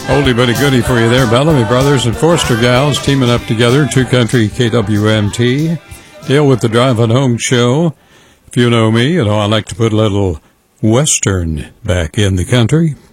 Oldie but a goodie for you there. Bellamy Brothers and Forster Gals teaming up together. Two Country KWMT. Deal with the Driving Home show. If you know me, you know I like to put a little Western back in the country.